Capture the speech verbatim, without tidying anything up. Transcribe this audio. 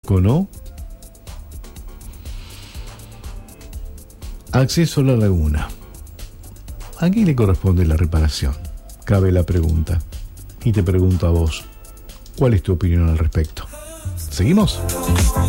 kiosco, ¿no? Acceso a la laguna. ¿A quién le corresponde la reparación? Cabe la pregunta. Y te pregunto a vos, ¿cuál es tu opinión al respecto? ¿Seguimos?